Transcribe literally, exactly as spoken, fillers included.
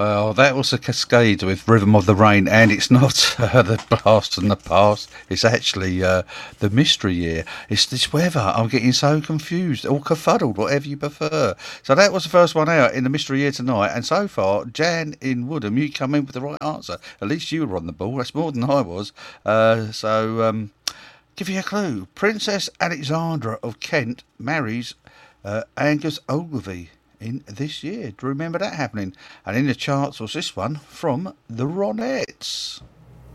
Well, that was a Cascade with Rhythm of the Rain, and it's not uh, the blast from the past. It's actually uh, the Mystery Year. It's this weather. I'm getting so confused, or confuddled, whatever you prefer. So that was the first one out in the Mystery Year tonight, and so far, Jan in Woodham, you come in with the right answer. At least you were on the ball. That's more than I was. Uh, so, um, give you a clue. Princess Alexandra of Kent marries uh, Angus Ogilvy in this year. Do you remember that happening? And in the charts was this one from the Ronettes.